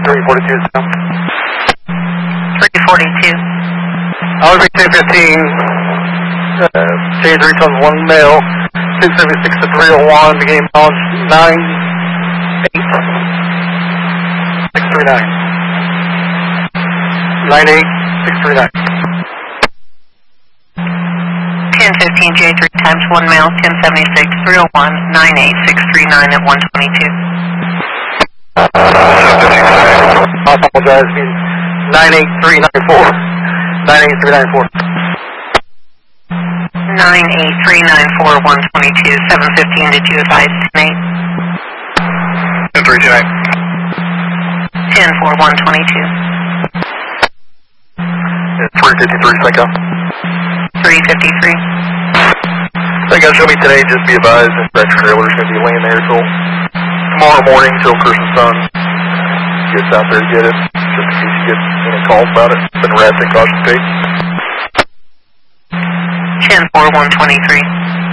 342 is down. 342. I would be 215. Change returns 1 male. 276 to 301. Beginning launch 98639. 98639. 1015 J3 times 1 male, 1076 301 98639 at 122. I apologize. 98394. 98394. 98394 122 715. Did you advise 10-8? 1039. 10-4 122. 353, Psycho. 353. They got to show me today, just be advised, that trailer's going to be laying there till tomorrow morning, till Christmas sun gets out there to get it, just in case you get any calls about it. Been harassing caution tape. 10-4 123.